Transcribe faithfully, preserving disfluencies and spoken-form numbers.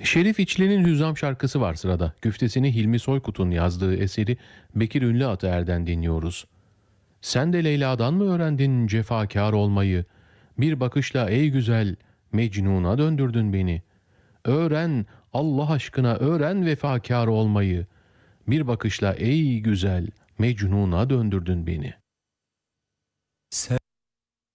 Şerif İçli'nin Hüzzam şarkısı var sırada. Güftesini Hilmi Soykut'un yazdığı eseri Bekir Ünlü Ataer'den dinliyoruz. Sen de Leyla'dan mı öğrendin cefakar olmayı? Bir bakışla ey güzel Mecnun'a döndürdün beni. Öğren Allah aşkına öğren vefakar olmayı. Bir bakışla ey güzel Mecnun'a döndürdün beni. Sen